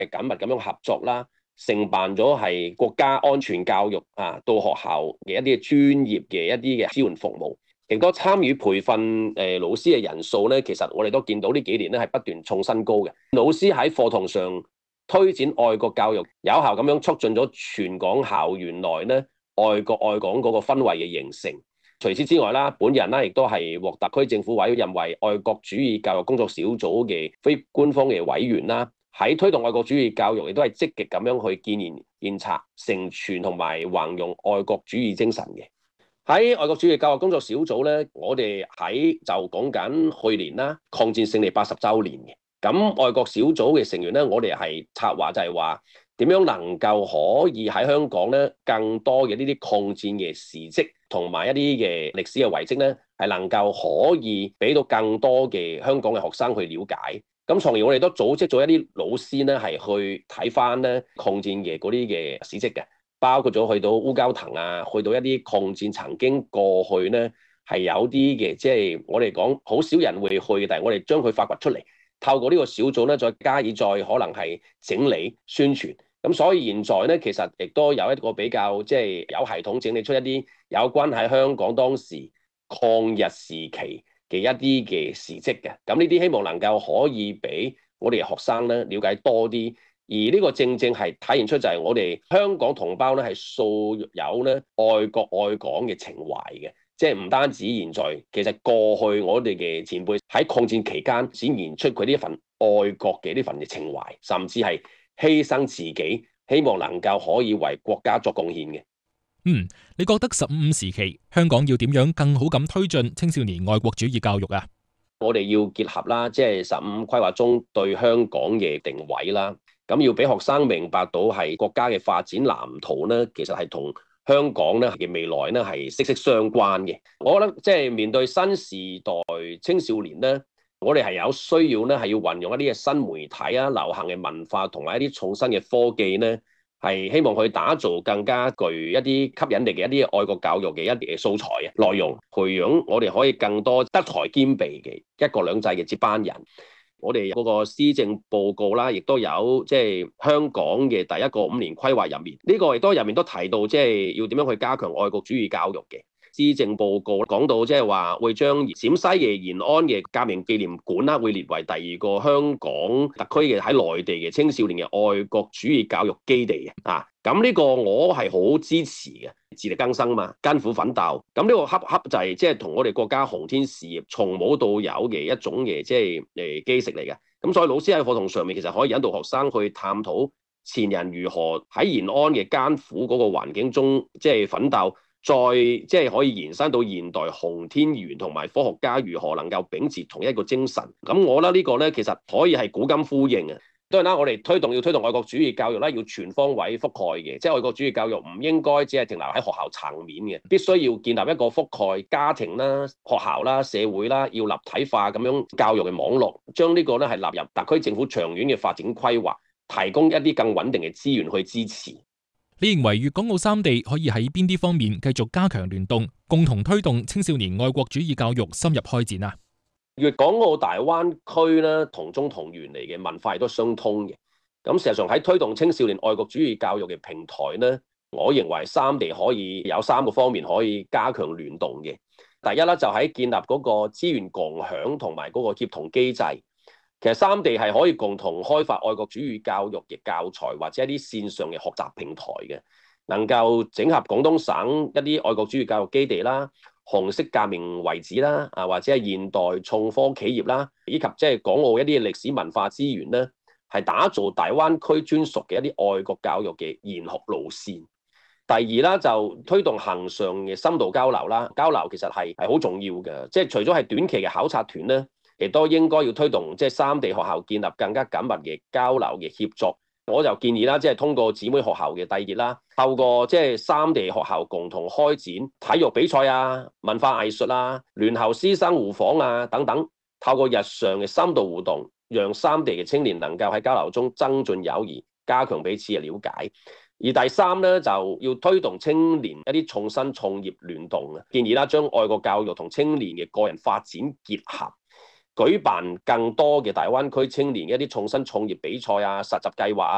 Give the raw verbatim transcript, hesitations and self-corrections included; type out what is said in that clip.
誒緊密咁樣合作啦，承辦咗係國家安全教育啊，到學校嘅一啲專業嘅一啲嘅支援服務，亦都參與培訓誒、呃、老師嘅人數咧，其實我哋都見到呢幾年咧係不斷創新高嘅。老師喺課堂上推展愛國教育，有效咁樣促進咗全港校園內咧愛國愛港嗰個氛圍嘅形成。除此之外啦，本人啦亦都係獲特區政府委任為愛國主義教育工作小組嘅非官方嘅委員啦。喺推動愛國主義教育，亦都係積極咁樣去建言獻策、承傳同埋弘揚愛國主義精神嘅。喺愛國主義教育工作小組咧，我哋喺就講緊去年啦，抗戰勝利八十週年嘅。咁愛國小組嘅成員咧，我哋係策劃就係話點樣能夠可以喺香港咧更多嘅呢啲抗戰嘅事蹟同埋一啲嘅歷史嘅遺蹟咧，係能夠可以俾到更多嘅香港嘅學生去了解。咁從而我哋都組織咗一啲老師咧，係去睇翻咧抗戰嘅嗰啲嘅史蹟嘅，包括咗去到烏蛟騰啊，去到一啲抗戰曾經過去咧係有啲嘅，即係我哋講好少人會去嘅，但係我哋將佢發掘出嚟，透過呢個小組咧，再加以再可能係整理宣傳。咁所以現在咧，其實亦都有一個比較即係有系統整理出一啲有關喺香港當時抗日時期嘅一啲嘅事蹟嘅。咁呢啲希望能夠可以俾我哋學生咧了解多啲，而呢個正正係體現出就係我哋香港同胞咧係素有咧愛國愛港嘅情懷嘅。即係唔單止現在，其實過去我哋嘅前輩喺抗戰期間展現出佢呢一份愛國嘅呢份嘅情懷，甚至係犧牲自己，希望能夠可以為國家作貢獻嘅。 嗯，你覺得十五五時期香港要點樣更好咁推進青少年愛國主義教育啊？ 我哋要結合啦，即係十五規劃中對香港嘅定位啦，咁要俾學生明白到係國家嘅發展藍圖咧，其實係同香港咧嘅未來咧係息息相關嘅。我覺得即係面對新時代青少年咧，我哋係有需要咧係要運用一啲嘅新媒體啊、流行嘅文化同埋一啲創新嘅科技咧，係希望去打造更加具一啲吸引力嘅一啲愛國教育嘅一啲嘅素材啊內容，培養我哋可以更多德才兼備嘅一國兩制嘅接班人。我哋嗰個施政報告啦，亦都有即係香港嘅第一個五年規劃入面，呢個亦都入面都提到即係要點樣去加強愛國主義教育嘅。施政報告講到即係話會將陝西嘅延安嘅革命紀念館啦，會列為第二個香港特區嘅喺內地嘅青少年嘅愛國主義教育基地嘅啊。咁呢個我係好支持嘅，自力更生嘛，艱苦奮鬥。咁呢個恰恰就係即係同我哋國家航天事業從冇到有嘅一種嘅即係誒基石嚟嘅。咁所以老師喺課堂上面其實可以引導學生去探討前人如何喺延安嘅艱苦嗰個環境中即係奮鬥。再即係可以延伸到現代航天員同埋科學家如何能夠秉持同一個精神，咁我覺得呢個咧其實可以係古今呼應嘅。當然啦，我哋推動要推動愛國主義教育咧，要全方位覆蓋嘅，即係愛國主義教育唔應該只係停留喺學校層面嘅，必須要建立一個覆蓋家庭啦、學校啦、社會啦，要立體化咁樣教育嘅網絡，將呢個咧係納入特區政府長遠嘅發展規劃，提供一啲更穩定嘅資源去支持。 你認為粵港澳三地可以喺邊啲方面繼續加強聯動，共同推動青少年愛國主義教育深入開展啊？ 粵港澳大灣區咧同宗同源嚟嘅，文化亦都相通嘅。咁事實上喺推動青少年愛國主義教育嘅平台咧，我認為三地可以有三個方面可以加強聯動嘅。第一咧就喺建立嗰個資源共享同埋嗰個協同機制。其實三地係可以共同開發愛國主義教育嘅教材或者一啲線上嘅學習平台嘅，能夠整合廣東省一啲愛國主義教育基地啦、紅色革命遺址啦，啊或者係現代創科企業啦，以及即係港澳一啲歷史文化資源咧，係打造大灣區專屬嘅一啲愛國教育嘅研學路線。第二啦，就推動恆常嘅深度交流啦，交流其實係係好重要嘅，即係除咗係短期嘅考察團咧。亦都應該要推動即係三地學校建立更加緊密嘅交流嘅協作。我就建議啦，即係通過姊妹學校嘅締結啦，透過即係三地學校共同開展體育比賽啊、文化藝術啊、聯校師生互訪啊等等，透過日常嘅深度互動，讓三地嘅青年能夠喺交流中增進友誼，加強彼此嘅了解。而第三咧，就要推動青年一啲創新創業聯動啊，建議啦，將愛國教育同青年嘅個人發展結合。舉辦更多嘅大灣區青年一啲創新創業比賽啊、實習計劃啊。